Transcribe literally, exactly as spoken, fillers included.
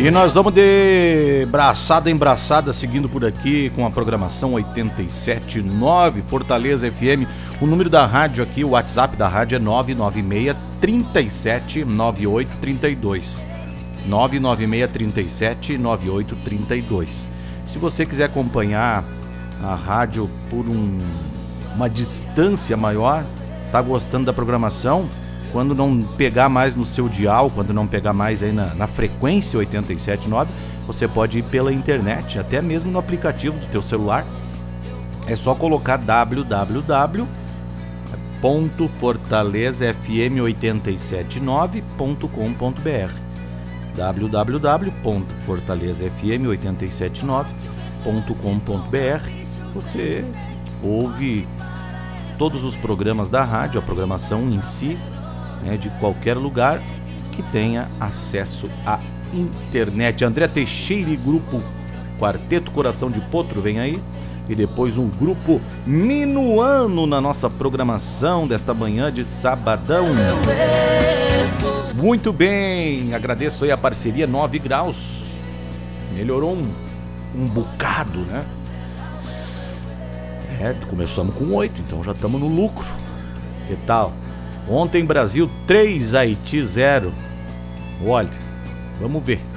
E nós vamos de braçada em braçada, seguindo por aqui com a programação oitenta e sete ponto nove Fortaleza F M. O número da rádio aqui, o WhatsApp da rádio é nove nove seis, três sete, nove oito três dois. nove nove seis, três sete, nove oito três dois. Se você quiser acompanhar a rádio por um, uma distância maior, tá gostando da programação, quando não pegar mais no seu dial, quando não pegar mais aí na, na frequência oitenta e sete ponto nove, você pode ir pela internet, até mesmo no aplicativo do teu celular. É só colocar w w w ponto fortaleza f m oito sete nove ponto com ponto b r w w w ponto fortaleza f m oito sete nove ponto com ponto b r. Você ouve todos os programas da rádio, a programação em si, né, de qualquer lugar que tenha acesso à internet. André Teixeira e grupo Quarteto Coração de Potro vem aí. E depois um grupo minuano na nossa programação desta manhã de sabadão. Muito bem, agradeço aí a parceria nove graus. Melhorou um, um bocado, né? É, começamos com oito, então já estamos no lucro. Que tal? Ontem Brasil três, Haiti zero. Olha, vamos ver.